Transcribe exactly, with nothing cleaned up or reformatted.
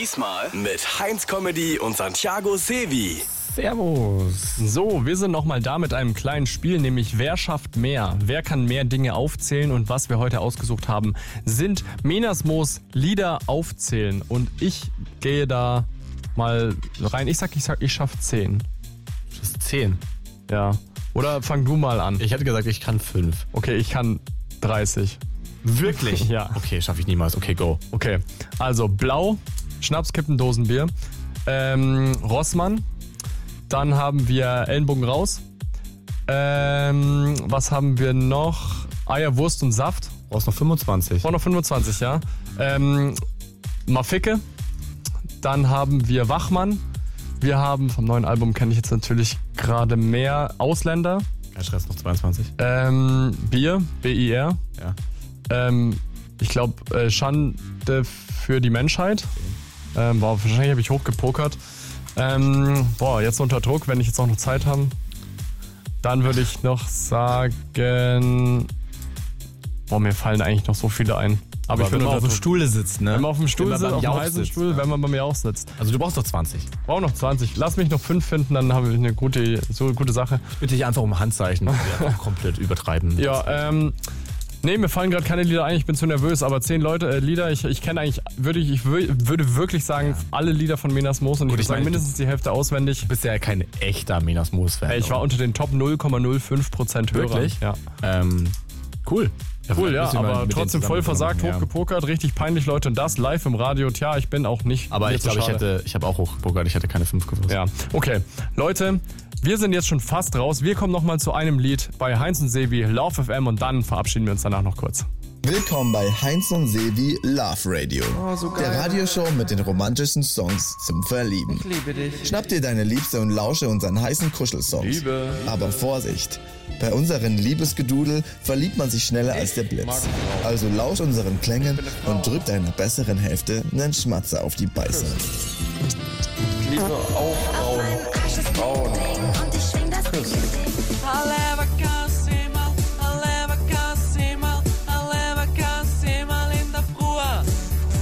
Diesmal mit Heinz Comedy und Santiago Sevi. Servus. So, wir sind nochmal da mit einem kleinen Spiel, nämlich Wer schafft mehr? Wer kann mehr Dinge aufzählen? Und was wir heute ausgesucht haben, sind Menasmos Lieder aufzählen. Und ich gehe da mal rein. Ich sag, ich sag, ich schaff zehn. Das ist zehn. Ja. Oder fang du mal an. Ich hatte gesagt, ich kann fünf. Okay, ich kann dreißig. Wirklich? Ja. Okay, schaffe ich niemals. Okay, go. Okay, also Blau, Schnapskippen, Dosenbier, ähm, Rossmann. Dann haben wir Ellenbogen raus. Ähm, was haben wir noch? Eier, Wurst und Saft. Du brauchst noch fünfundzwanzig. War noch fünfundzwanzig, ja. Ähm, Maficke. Dann haben wir Wachmann. Wir haben, vom neuen Album kenne ich jetzt natürlich gerade mehr, Ausländer. Kein Stress, noch zweiundzwanzig. Ähm, Bier, B I R. Ja. Ähm, ich glaube, äh, Schande für die Menschheit. Ähm, wow, wahrscheinlich habe ich hochgepokert. Ähm, boah, jetzt unter Druck, wenn ich jetzt auch noch Zeit habe. Dann würde ich noch sagen... Boah, mir fallen eigentlich noch so viele ein. Aber, Aber ich bin wenn man unter auf dem Druck. Stuhl sitzt, ne? Wenn man auf dem Stuhl Wenn man sitzt, beim auf dem Jauch heißen sitzt, Stuhl, ja. wenn man bei mir auch sitzt. Also du brauchst doch zwanzig. Brauche noch zwanzig. Lass mich noch fünf finden, dann habe ich eine gute, so eine gute Sache. Ich bitte dich einfach um Handzeichen, weil wir einfach komplett übertreiben. Ja, ähm... Nee, mir fallen gerade keine Lieder ein, ich bin zu nervös, aber zehn Leute, äh, Lieder, ich, ich kenne eigentlich, würde ich, ich wür, würde wirklich sagen, ja. alle Lieder von Menasmos und Gut, ich ich würde sagen, meine, mindestens die Hälfte auswendig. Du bist ja kein echter Menasmos-Fan. Hey, ich war unter den Top null Komma null fünf Prozent Hörer. Wirklich? Ja. Ähm, cool. Cool, ja, aber trotzdem voll versagt, ja. hochgepokert, richtig peinlich, Leute, und das live im Radio, tja, ich bin auch nicht. Aber ich glaube, ich hätte, ich habe auch hochgepokert, ich hätte keine fünf gewusst. Ja, okay. Leute, wir sind jetzt schon fast raus, wir kommen nochmal zu einem Lied bei Heinz und Sevi, Love F M, und dann verabschieden wir uns danach noch kurz. Willkommen bei Heinz und Sevi Love Radio. Oh, so geil. Der Radioshow mit den romantischsten Songs zum Verlieben. Ich liebe dich. Schnapp dir deine Liebste und lausche unseren heißen Kuschelsongs. Liebe. Aber Vorsicht! Bei unseren Liebesgedudel verliebt man sich schneller als der Blitz. Also lausch unseren Klängen und drück deiner besseren Hälfte nen Schmatzer auf die Beiße. Ich liebe auch Frauen. Frauen.